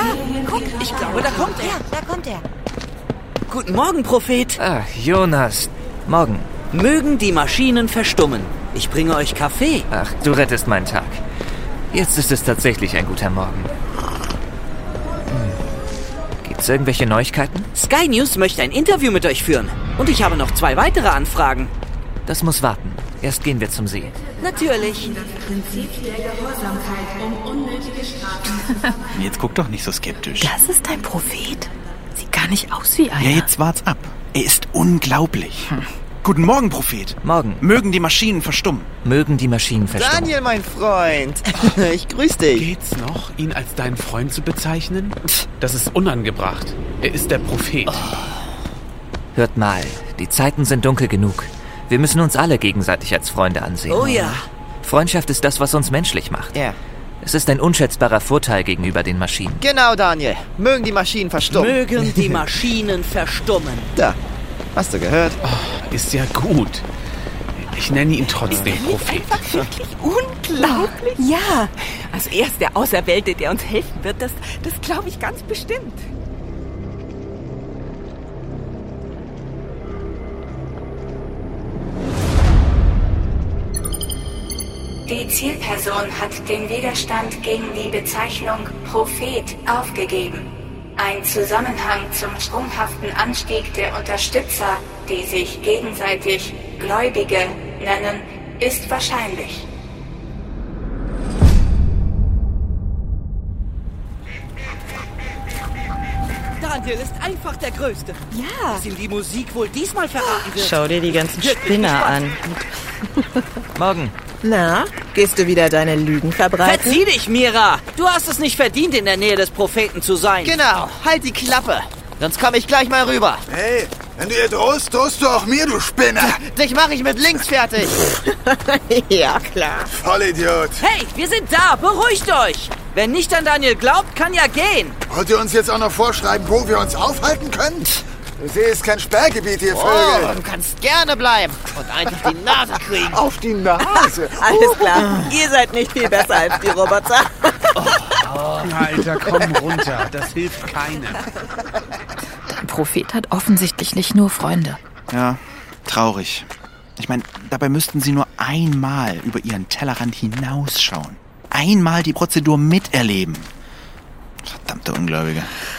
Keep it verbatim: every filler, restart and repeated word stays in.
guck, ich glaube, da kommt er. Ja, da kommt er. Guten Morgen, Prophet. Ah, Jonas. Morgen. Mögen die Maschinen verstummen. Ich bringe euch Kaffee. Ach, du rettest meinen Tag. Jetzt ist es tatsächlich ein guter Morgen. Hm. Gibt's irgendwelche Neuigkeiten? Sky News möchte ein Interview mit euch führen. Und ich habe noch zwei weitere Anfragen. Das muss warten. Erst gehen wir zum See. Natürlich. Das Prinzip der Gehorsamkeit, um unnötige Strafen. Jetzt guck doch nicht so skeptisch. Das ist ein Prophet. Sieht gar nicht aus wie einer. Ja, jetzt wart's ab. Er ist unglaublich. Hm. Guten Morgen, Prophet. Morgen. Mögen die Maschinen verstummen. Mögen die Maschinen verstummen. Daniel, mein Freund. Ich grüß dich. Geht's noch, ihn als deinen Freund zu bezeichnen? Das ist unangebracht. Er ist der Prophet. Oh. Hört mal, die Zeiten sind dunkel genug. Wir müssen uns alle gegenseitig als Freunde ansehen. Oh ja. Freundschaft ist das, was uns menschlich macht. Ja. Es ist ein unschätzbarer Vorteil gegenüber den Maschinen. Genau, Daniel. Mögen die Maschinen verstummen. Mögen die Maschinen verstummen. Da. Hast du gehört? Oh, ist ja gut. Ich nenne ihn trotzdem Prophet. Einfach wirklich unglaublich. Ja, also er ist der Auserwählte, der uns helfen wird. Das, das glaube ich ganz bestimmt. Die Zielperson hat den Widerstand gegen die Bezeichnung Prophet aufgegeben. Ein Zusammenhang zum sprunghaften Anstieg der Unterstützer, die sich gegenseitig Gläubige nennen, ist wahrscheinlich. Daniel ist einfach der Größte. Ja. Dass ihm die Musik wohl diesmal verraten wird. Schau dir die ganzen Spinner an. Morgen. Na, gehst du wieder deine Lügen verbreiten? Verzieh dich, Mira! Du hast es nicht verdient, in der Nähe des Propheten zu sein. Genau, halt die Klappe. Sonst komme ich gleich mal rüber. Hey, wenn du ihr drohst, drohst du auch mir, du Spinner. Dich mache ich mit links fertig. Ja, klar. Vollidiot. Hey, wir sind da, beruhigt euch! Wer nicht an Daniel glaubt, kann ja gehen. Wollt ihr uns jetzt auch noch vorschreiben, wo wir uns aufhalten können? Der See ist kein Sperrgebiet, ihr Vögel. Oh, du kannst gerne bleiben und einfach die Nase kriegen. Auf die Nase? Alles klar, ihr seid nicht viel besser als die Roboter. Oh, oh. Alter, komm runter. Das hilft keinem. Ein Prophet hat offensichtlich nicht nur Freunde. Ja, traurig. Ich meine, dabei müssten sie nur einmal über ihren Tellerrand hinausschauen. Einmal die Prozedur miterleben. Verdammte Ungläubige.